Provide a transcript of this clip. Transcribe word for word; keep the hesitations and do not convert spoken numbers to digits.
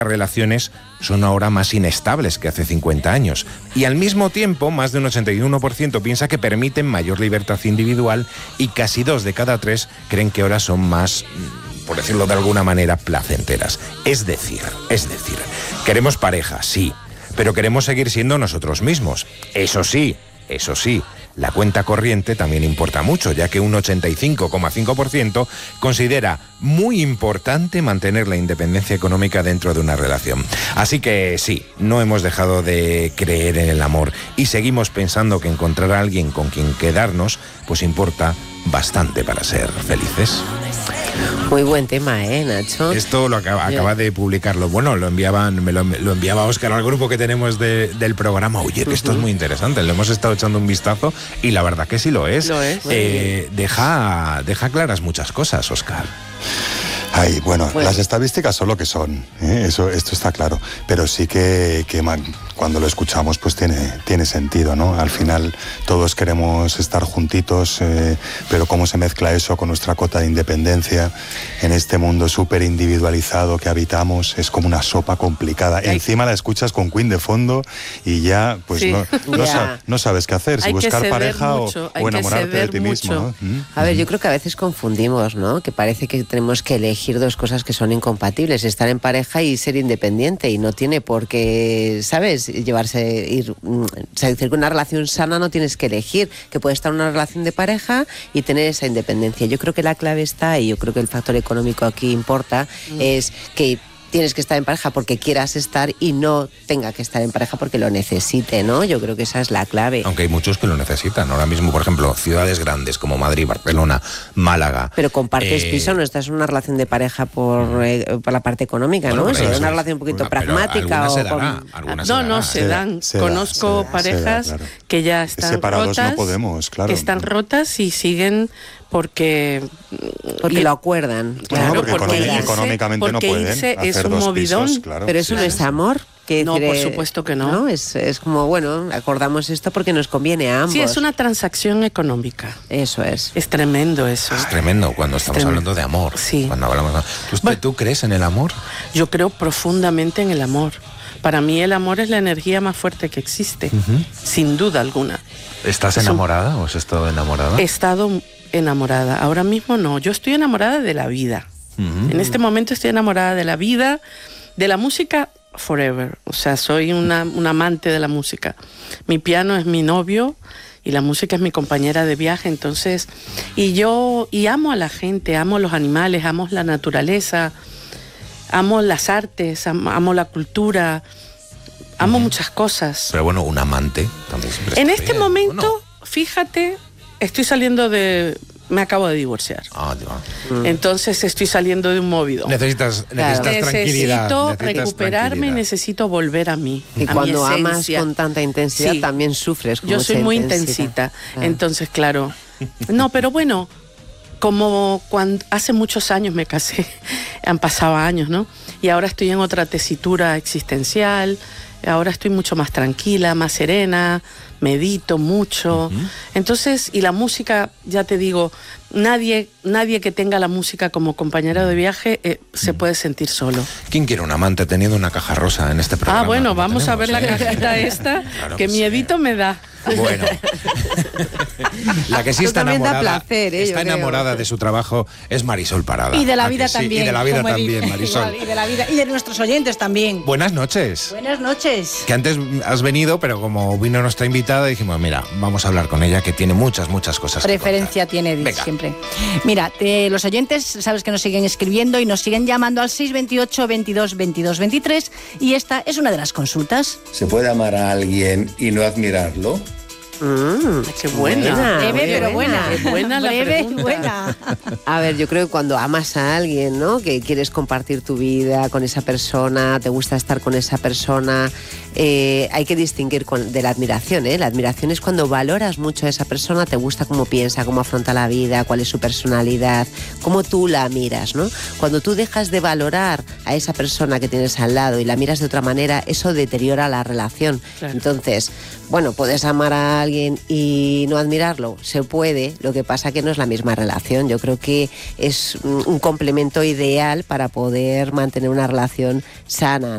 relaciones son ahora más inestables que hace cincuenta años. Y al mismo tiempo, más de un ochenta y uno por ciento piensa que permiten mayor libertad individual y casi dos de cada tres creen que ahora son más, por decirlo de alguna manera, placenteras. Es decir, es decir, queremos pareja, sí, pero queremos seguir siendo nosotros mismos. Eso sí, eso sí, la cuenta corriente también importa mucho, ya que un ochenta y cinco coma cinco por ciento considera muy importante mantener la independencia económica dentro de una relación. Así que sí, no hemos dejado de creer en el amor y seguimos pensando que encontrar a alguien con quien quedarnos, pues importa bastante para ser felices. Muy buen tema, ¿eh, Nacho? Esto lo acaba, acaba de publicarlo. Bueno, lo enviaban, me lo, lo enviaba Óscar al grupo que tenemos de, del programa. Oye, que uh-huh. esto es muy interesante. Le hemos estado echando un vistazo y la verdad que sí lo es. Lo es. Eh, deja, deja claras muchas cosas, Óscar. Ay, bueno, bueno, las estadísticas son lo que son, ¿eh? Eso, esto está claro, pero sí que, que man, cuando lo escuchamos pues tiene, tiene sentido, ¿no? Al final todos queremos estar juntitos, eh, pero cómo se mezcla eso con nuestra cota de independencia en este mundo súper individualizado que habitamos, es como una sopa complicada. Hay... Encima la escuchas con Queen de fondo y ya pues sí. no, no, yeah. sab, no sabes qué hacer, si hay buscar pareja mucho, o, o enamorarte de ti mucho. mismo, ¿no? ¿Mm? A ver, yo creo que a veces confundimos, ¿no? Que parece que tenemos que elegir dos cosas que son incompatibles, estar en pareja y ser independiente, y no tiene por qué, ¿sabes? Llevarse, ir, o sea, decir que una relación sana no tienes que elegir, que puedes estar en una relación de pareja y tener esa independencia. Yo creo que la clave está, y yo creo que el factor económico aquí importa, mm. es que tienes que estar en pareja porque quieras estar y no tenga que estar en pareja porque lo necesite, ¿no? Yo creo que esa es la clave. Aunque hay muchos que lo necesitan. Ahora mismo, por ejemplo, ciudades grandes como Madrid, Barcelona, Málaga. Pero compartes eh... piso, no estás en una relación de pareja por, eh, por la parte económica, bueno, ¿no? Es una relación un poquito bueno, pragmática. O se dará, con... No, se dará. no, se dan. Se Conozco da, se parejas da, claro. que ya están separados rotas. No podemos, claro. Que están rotas y siguen porque... Porque y, lo acuerdan. Claro, no, porque, porque irse, irse, económicamente porque no pueden irse hacer es un dos movidón. Pisos, claro. Pero eso sí. no es amor. Que no, decir, por supuesto que no. no es, es como, bueno, acordamos esto porque nos conviene a ambos. Sí, es una transacción económica. Eso es. Es tremendo eso. Es tremendo cuando estamos tremendo. hablando de amor. Sí. Cuando hablamos de... ¿Tú, bueno, ¿Tú crees en el amor? Yo creo profundamente en el amor. Para mí el amor es la energía más fuerte que existe, uh-huh. sin duda alguna. ¿Estás enamorada o has estado enamorada? He estado enamorada. Ahora mismo no. Yo estoy enamorada de la vida. Uh-huh. En este momento estoy enamorada de la vida, de la música forever. O sea, soy una, una amante de la música. Mi piano es mi novio y la música es mi compañera de viaje. Entonces, y yo y amo a la gente, amo a los animales, amo la naturaleza, amo las artes, amo, amo la cultura, amo uh-huh. muchas cosas. Pero bueno, un amante también siempre En está este bien, momento, ¿no? Fíjate, estoy saliendo de... Me acabo de divorciar. Ah, Dios. Mm. Entonces estoy saliendo de un movido. Necesitas, necesitas claro. tranquilidad. Necesito necesitas recuperarme, tranquilidad. necesito volver a mí. Y a cuando mi amas con tanta intensidad, sí. también sufres con Yo mucha soy muy intensidad. intensita. Claro. Entonces, claro. No, pero bueno, como cuando hace muchos años me casé, han pasado años, ¿no? Y ahora estoy en otra tesitura existencial. Ahora estoy mucho más tranquila, más serena, medito mucho. Uh-huh. Entonces, y la música, ya te digo, nadie, nadie que tenga la música como compañero de viaje eh, se puede sentir solo. ¿Quién quiere un amante teniendo una caja rosa en este programa? Ah, bueno, vamos tenemos, a ver ¿eh? la cajita esta, claro que, que miedito sí. me da. Bueno, la que sí está enamorada, placer, ¿eh? está enamorada de su trabajo es Marisol Parada. Y de la vida sí? también. Y de la vida también, Marisol. Igual, y de la vida y de nuestros oyentes también. Buenas noches. Buenas noches. Que antes has venido, pero como vino nuestra invitada, dijimos, mira, vamos a hablar con ella, que tiene muchas, muchas cosas. Preferencia tiene Edith, siempre. Mira, te, los oyentes, sabes que nos siguen escribiendo y nos siguen llamando al seis veintiocho, veintidós, veintidós, veintitrés, y esta es una de las consultas. ¿Se puede amar a alguien y no admirarlo? Mm, qué buena. buena breve, pero buena. Qué buena la breve, pregunta. buena. A ver, yo creo que cuando amas a alguien, ¿no? Que quieres compartir tu vida con esa persona, te gusta estar con esa persona, eh, hay que distinguir con, de la admiración, ¿eh? La admiración es cuando valoras mucho a esa persona, te gusta cómo piensa, cómo afronta la vida, cuál es su personalidad, cómo tú la miras, ¿no? Cuando tú dejas de valorar a esa persona que tienes al lado y la miras de otra manera, eso deteriora la relación. Claro. Entonces, bueno, puedes amar a alguien y no admirarlo, se puede, lo que pasa que no es la misma relación. Yo creo que es un complemento ideal para poder mantener una relación sana.